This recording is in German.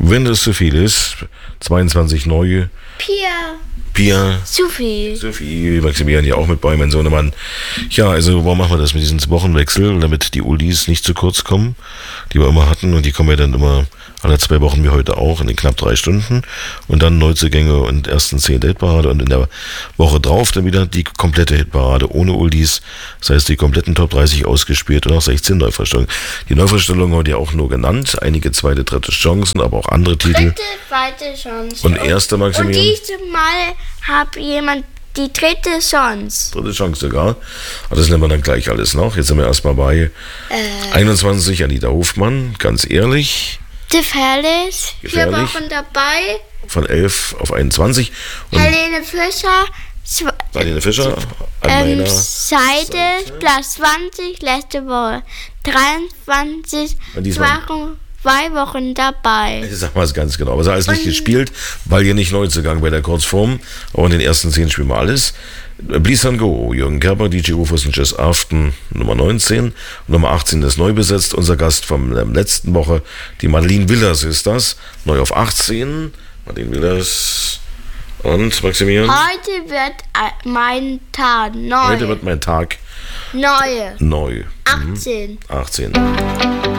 Wenn das zu viel ist, 22 neue. Pia. Sophie, Maximilian ja auch mit bei, mein Sohnemann. Ja, also warum machen wir das mit diesem Wochenwechsel, damit die Oldies nicht zu kurz kommen, die wir immer hatten, und die kommen ja dann immer alle 2 Wochen, wie heute auch, in den knapp 3 Stunden, und dann Neuzugänge und ersten 10 der Hitparade, und in der Woche drauf dann wieder die komplette Hitparade ohne Oldies, das heißt die kompletten Top 30 ausgespielt und auch 16 Neuvorstellungen. Die Neuvorstellungen heute ja auch nur genannt, einige zweite, dritte Chancen, aber auch andere Titel. Zweite Chance. Und erste, Maximilian? Und dieses Mal hat jemand die dritte Chance. Dritte Chance sogar. Aber das nehmen wir dann gleich alles noch. Jetzt sind wir erstmal bei 21, Anita Hofmann, ganz ehrlich. Gefährlich. 4 Wochen dabei. Von 11 auf 21. Und Helene Fischer. An meiner Seite, Platz 20, letzte Woche. 23, 2 Wochen dabei. Ich sag mal es ganz genau. Aber es hat alles nicht gespielt, weil hier nicht Neuzugang bei der Kurzform. Aber in den ersten 10 spielen wir alles. Please and Go, Jürgen Kerber, DJ Ufos und Jazz Afton, Nummer 19. Nummer 18 ist neu besetzt. Unser Gast von der letzten Woche, die Madeline Willers ist das. Neu auf 18. Madeline Willers. Und Maximilian? Heute wird mein Tag neu. Heute wird mein Tag neu. 18. 18.